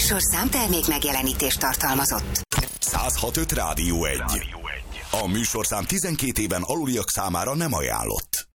műsorszám termék megjelenítést tartalmazott. 106.5 Rádió 1. A műsorszám 12 éven aluliak számára nem ajánlott.